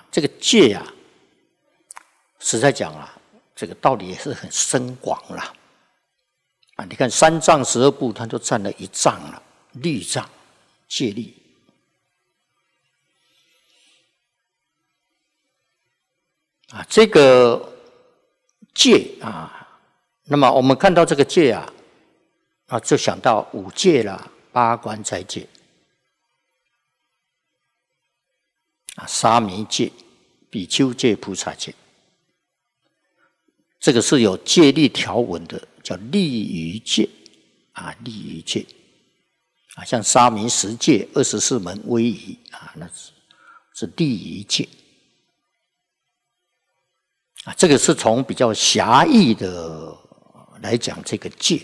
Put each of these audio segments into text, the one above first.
这个戒啊，实在讲啊，这个道理也是很深广啦。啊，你看3藏12部，它就占了1藏了，律藏、戒律。啊，这个戒啊，那么我们看到这个戒啊，就想到5戒啦、8关斋戒。沙弥戒、比丘戒、菩萨戒，这个是有戒律条文的，叫律仪戒啊，律仪戒啊，像沙弥10戒、24门威仪啊，那是律仪戒啊，这个是从比较狭义的来讲这个戒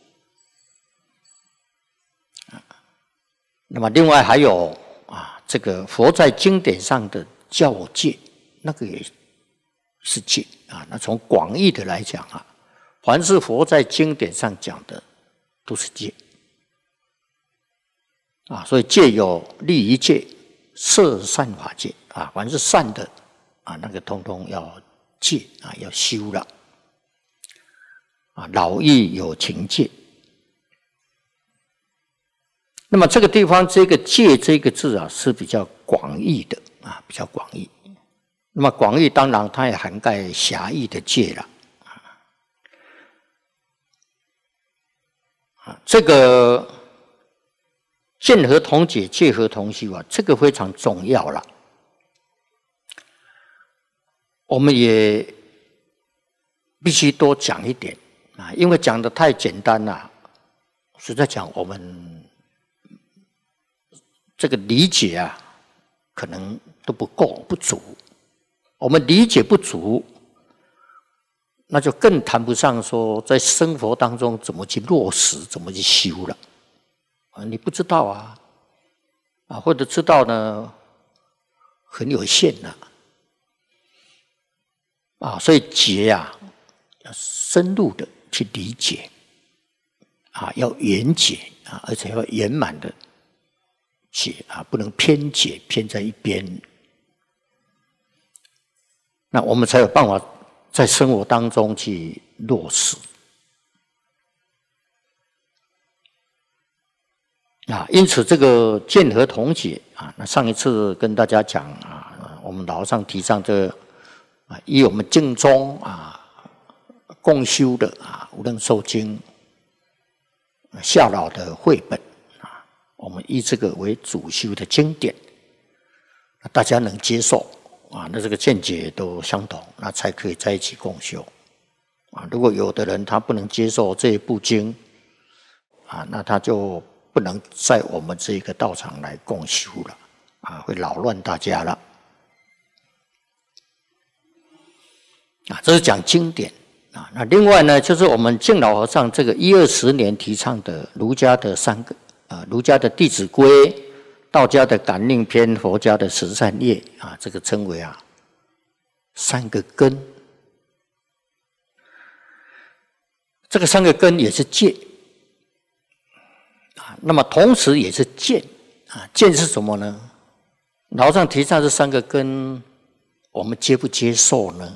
啊。那么另外还有。这个佛在经典上的教戒，那个也是戒啊。那从广义的来讲啊，凡是佛在经典上讲的，都是戒啊。所以戒有律仪戒、摄善法戒啊，凡是善的啊，那个通通要戒啊，要修了啊。老义有情戒。那么这个地方这个戒这个字啊是比较广义的啊，比较广义。那么广义当然它也涵盖狭义的戒了啊。这个见合同解、戒合同修啊，这个非常重要了。我们也必须多讲一点啊，因为讲得太简单了，实在讲我们。这个理解啊，可能都不够不足。我们理解不足，那就更谈不上说在生活当中怎么去落实，怎么去修了。啊，你不知道啊，或者知道呢，很有限了。所以解啊，要深入的去理解，要圆解啊，而且要圆满的。解啊，不能偏解，偏在一边，那我们才有办法在生活当中去落实啊。因此，这个见合同解啊，那上一次跟大家讲啊，我们老和尚提倡这个以我们净宗共修的无量寿经下老的绘本。我们以这个为主修的经典，大家能接受那这个见解都相同，那才可以在一起共修如果有的人他不能接受这一部经那他就不能在我们这个道场来共修了会扰乱大家了这是讲经典那另外呢，就是我们净老和尚这个120年提倡的儒家的3个。儒家的《弟子规》，道家的《感应篇》，佛家的十善业这个称为3个根。这个3个根也是戒那么同时也是见见是什么呢？老和尚提倡这3个根，我们接不接受呢？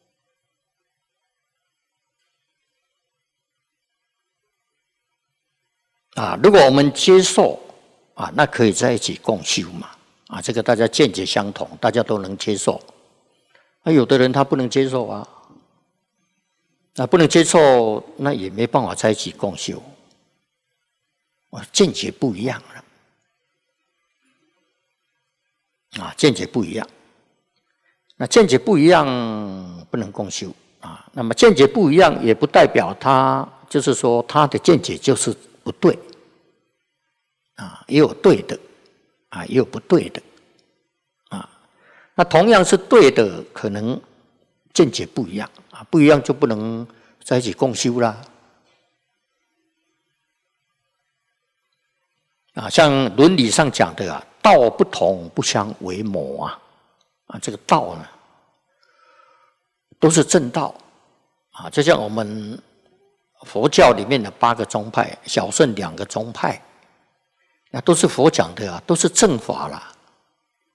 如果我们接受那可以在一起共修嘛这个大家见解相同，大家都能接受有的人他不能接受不能接受，那也没办法在一起共修见解不一样了见解不一样，那见解不一样不能共修那么见解不一样也不代表他就是说他的见解就是不对也有对的也有不对的那同样是对的，可能见解不一样不一样就不能在一起共修啦像伦理上讲的道不同不相为谋这个道呢都是正道就像我们佛教里面的8个宗派，小乘2个宗派，那都是佛讲的都是正法啦